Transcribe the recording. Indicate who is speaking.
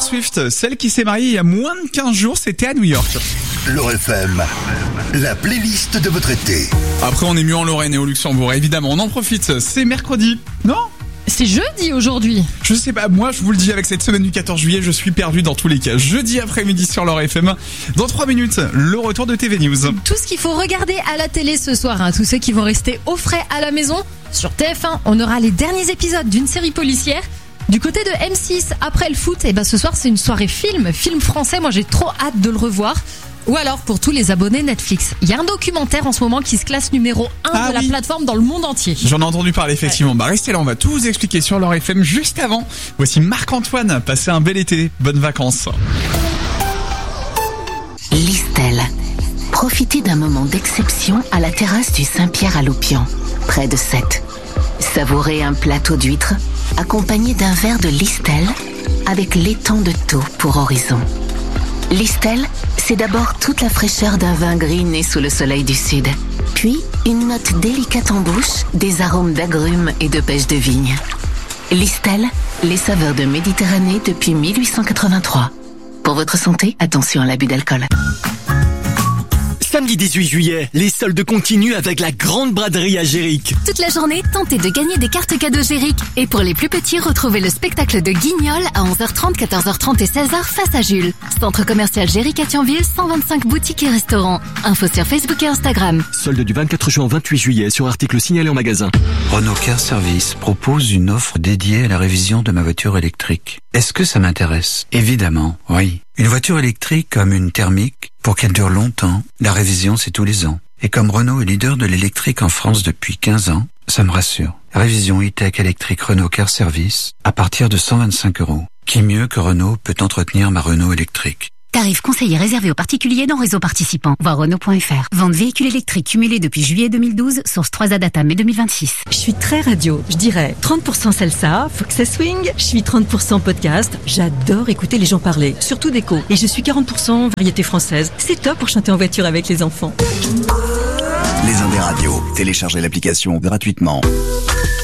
Speaker 1: Swift, celle qui s'est mariée il y a moins de 15 jours, c'était à New York.
Speaker 2: L'Or FM, la playlist de votre été.
Speaker 1: Après, on est mieux en Lorraine et au Luxembourg, évidemment, on en profite. C'est mercredi, non ?
Speaker 3: C'est jeudi aujourd'hui.
Speaker 1: Je sais pas, moi je vous le dis, avec cette semaine du 14 juillet, je suis perdu dans tous les cas. Jeudi après-midi sur l'Or FM. Dans 3 minutes, le retour de TV News.
Speaker 3: Tout ce qu'il faut regarder à la télé ce soir, tous ceux qui vont rester au frais à la maison. Sur TF1, on aura les derniers épisodes d'une série policière. Du côté de M6, après le foot, ce soir c'est une soirée film français. Moi j'ai trop hâte de le revoir. Ou alors pour tous les abonnés Netflix, il y a un documentaire en ce moment qui se classe numéro 1 de la plateforme dans le monde entier.
Speaker 1: J'en ai entendu parler effectivement. Ouais. Restez là, on va tout vous expliquer sur l'Or FM juste avant. Voici Marc-Antoine, passez un bel été, bonnes vacances.
Speaker 4: Listel. Profitez d'un moment d'exception à la terrasse du Saint-Pierre à Loupian, près de Sète. Savourez un plateau d'huîtres accompagné d'un verre de Listel avec l'étang de Thau pour horizon. Listel, c'est d'abord toute la fraîcheur d'un vin gris né sous le soleil du sud. Puis, une note délicate en bouche, des arômes d'agrumes et de pêche de vigne. Listel, les saveurs de Méditerranée depuis 1883. Pour votre santé, attention à l'abus d'alcool.
Speaker 5: Samedi 18 juillet, les soldes continuent avec la grande braderie à Géric.
Speaker 6: Toute la journée, tentez de gagner des cartes cadeaux Géric. Et pour les plus petits, retrouvez le spectacle de Guignol à 11h30, 14h30 et 16h face à Jules. Centre commercial Géric à Thionville, 125 boutiques et restaurants. Info sur Facebook et Instagram.
Speaker 5: Soldes du 24 juin au 28 juillet sur article signalé en magasin.
Speaker 7: Renault Car Service propose une offre dédiée à la révision de ma voiture électrique. Est-ce que ça m'intéresse ? Évidemment, oui. Une voiture électrique comme une thermique, pour qu'elle dure longtemps, la révision c'est tous les ans. Et comme Renault est leader de l'électrique en France depuis 15 ans, ça me rassure. Révision e-tech électrique Renault Car Service à partir de 125 €. Qui mieux que Renault peut entretenir ma Renault électrique ?
Speaker 6: Tarif conseillé réservé aux particuliers non réseau participant. Voir Renault.fr. Vente véhicule électrique cumulé depuis juillet 2012. Source 3A Data mai 2026.
Speaker 8: Je suis très radio. Je dirais 30% salsa, faut que ça swing. Je suis 30% podcast. J'adore écouter les gens parler. Surtout d'écho. Et je suis 40% variété française. C'est top pour chanter en voiture avec les enfants.
Speaker 2: Les Indes radios. Téléchargez l'application gratuitement.